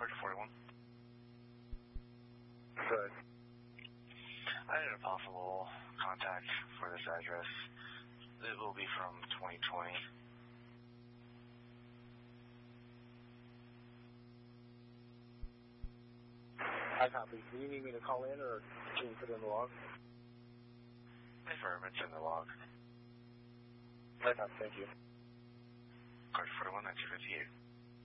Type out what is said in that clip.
Correct 41. Right. I need a possible contact for this address. It will be from 2020. I copy. Do you need me to call in or can you put it in the log? Affirm, it's in the log. I copy. Thank you. Correct 41, 1958.